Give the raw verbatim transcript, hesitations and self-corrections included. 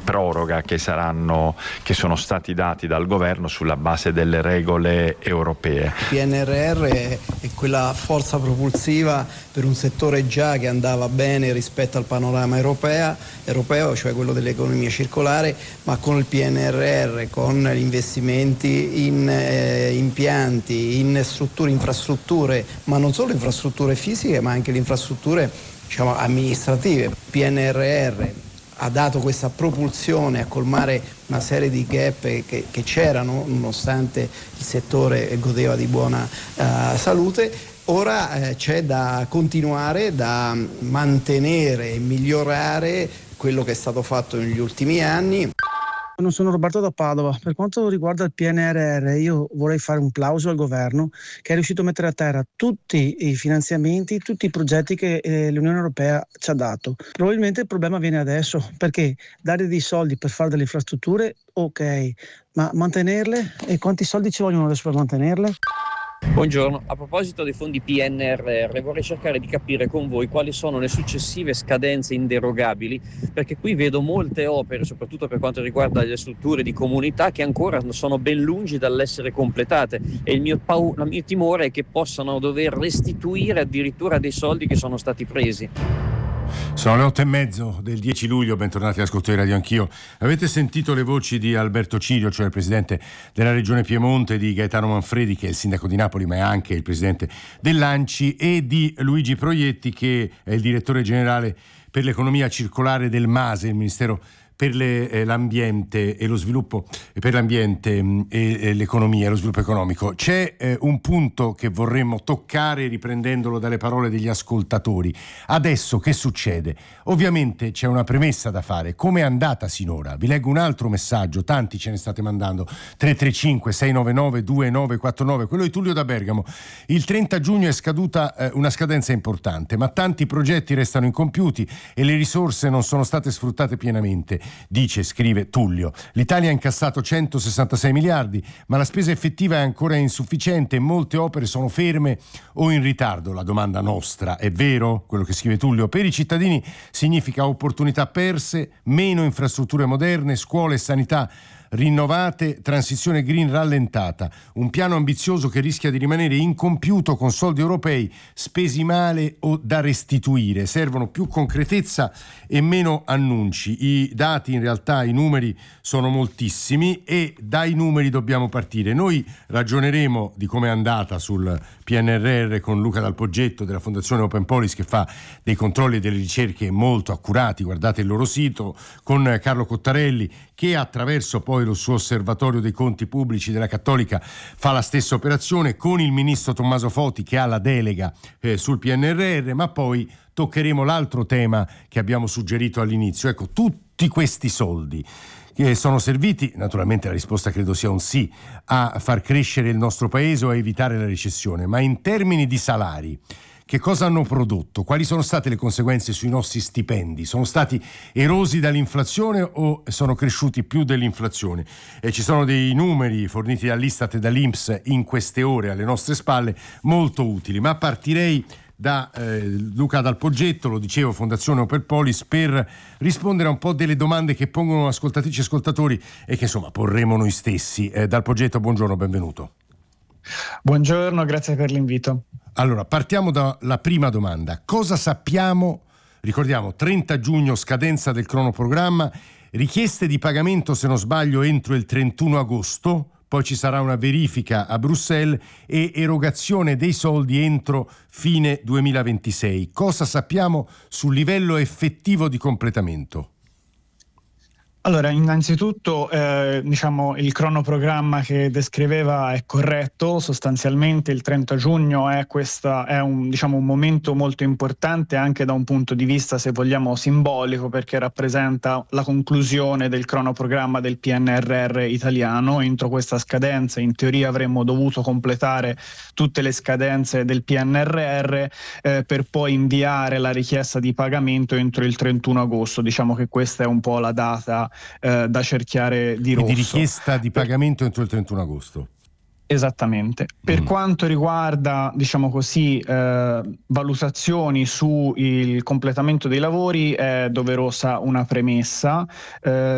proroga che saranno che sono stati dati dal governo sulla base delle regole europee. Il P N R R è, è quella forza propulsiva per un settore già che andava bene rispetto al panorama europea, europeo, cioè quello dell'economia circolare, ma con il P N R R, con gli investimenti in eh, impianti, in strutture, infrastrutture, ma non solo infrastrutture fisiche, ma anche le infrastrutture, diciamo, amministrative. Il P N R R ha dato questa propulsione a colmare una serie di gap che, che c'erano, nonostante il settore godeva di buona uh, salute. Ora eh, c'è da continuare, da mantenere e migliorare quello che è stato fatto negli ultimi anni. Non sono Roberto da Padova. Per quanto riguarda il P N R R, io vorrei fare un plauso al governo che è riuscito a mettere a terra tutti i finanziamenti, tutti i progetti che eh, l'Unione Europea ci ha dato. Probabilmente il problema viene adesso, perché dare dei soldi per fare delle infrastrutture, ok, ma mantenerle? E quanti soldi ci vogliono adesso per mantenerle? Buongiorno, a proposito dei fondi P N R R vorrei cercare di capire con voi quali sono le successive scadenze inderogabili, perché qui vedo molte opere, soprattutto per quanto riguarda le strutture di comunità, che ancora sono ben lungi dall'essere completate e il mio, pau- il mio timore è che possano dover restituire addirittura dei soldi che sono stati presi. Sono le otto e mezzo del dieci luglio, bentornati all'ascolto di Radio Anch'io. Avete sentito le voci di Alberto Cirio, cioè il presidente della regione Piemonte, di Gaetano Manfredi, che è il sindaco di Napoli ma è anche il presidente dell'ANCI, e di Luigi Proietti, che è il direttore generale per l'economia circolare del MASE, il Ministero per le, eh, l'ambiente e lo sviluppo, per l'ambiente mh, e, e l'economia e lo sviluppo economico. C'è eh, un punto che vorremmo toccare riprendendolo dalle parole degli ascoltatori. Adesso che succede? Ovviamente c'è una premessa da fare. Come è andata sinora? Vi leggo un altro messaggio, tanti ce ne state mandando. tre tre cinque sei nove nove due nove quattro nove, quello di Tullio da Bergamo. Il trenta giugno è scaduta eh, una scadenza importante, ma tanti progetti restano incompiuti e le risorse non sono state sfruttate pienamente. Dice, scrive Tullio, l'Italia ha incassato centosessantasei miliardi, ma la spesa effettiva è ancora insufficiente e molte opere sono ferme o in ritardo. La domanda nostra è vero? Quello che scrive Tullio. Per i cittadini significa opportunità perse, meno infrastrutture moderne, scuole e sanità rinnovate, transizione green rallentata, un piano ambizioso che rischia di rimanere incompiuto con soldi europei spesi male o da restituire. Servono più concretezza e meno annunci. I dati, in realtà i numeri sono moltissimi e dai numeri dobbiamo partire. Noi ragioneremo di come è andata sul P N R R con Luca Dal Poggetto della Fondazione Open Polis, che fa dei controlli e delle ricerche molto accurati, guardate il loro sito, con Carlo Cottarelli, che attraverso poi lo suo osservatorio dei conti pubblici della Cattolica fa la stessa operazione, con il ministro Tommaso Foti che ha la delega eh, sul P N R R, ma poi toccheremo l'altro tema che abbiamo suggerito all'inizio. Ecco, tutti questi soldi che sono serviti, naturalmente la risposta credo sia un sì, a far crescere il nostro paese o a evitare la recessione, ma in termini di salari, che cosa hanno prodotto? Quali sono state le conseguenze sui nostri stipendi? Sono stati erosi dall'inflazione o sono cresciuti più dell'inflazione? E ci sono dei numeri forniti dall'Istat e dall'Inps in queste ore alle nostre spalle molto utili, ma partirei da eh, Luca Dal Poggetto, lo dicevo, Fondazione Open Polis, per rispondere a un po' delle domande che pongono ascoltatrici e ascoltatori e che insomma porremo noi stessi. Eh, Dal Poggetto, buongiorno, benvenuto. Buongiorno, grazie per l'invito. Allora, partiamo dalla prima domanda. Cosa sappiamo? Ricordiamo, trenta giugno scadenza del cronoprogramma, richieste di pagamento, se non sbaglio, entro il trentuno agosto, poi ci sarà una verifica a Bruxelles e erogazione dei soldi entro fine duemilaventisei. Cosa sappiamo sul livello effettivo di completamento? Allora, innanzitutto eh, diciamo il cronoprogramma che descriveva è corretto. Sostanzialmente il trenta giugno è, questa, è un, diciamo, un momento molto importante anche da un punto di vista, se vogliamo, simbolico, perché rappresenta la conclusione del cronoprogramma del P N R R italiano. Entro questa scadenza in teoria avremmo dovuto completare tutte le scadenze del P N R R eh, per poi inviare la richiesta di pagamento entro il trentuno agosto. Diciamo che questa è un po' la data Eh, da cerchiare di rosso. Di richiesta di pagamento entro il trentuno agosto. Esattamente. Per mm. quanto riguarda, diciamo così, eh, valutazioni sul completamento dei lavori, è doverosa una premessa. Eh,